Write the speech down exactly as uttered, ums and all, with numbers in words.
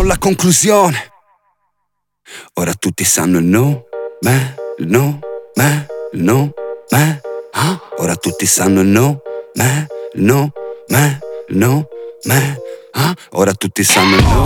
alla conclusione. Ora tutti sanno il nome, il nome, il nome, ah? Ora tutti sanno il nome, il nome, il nome, ah? Ora tutti sanno il nome.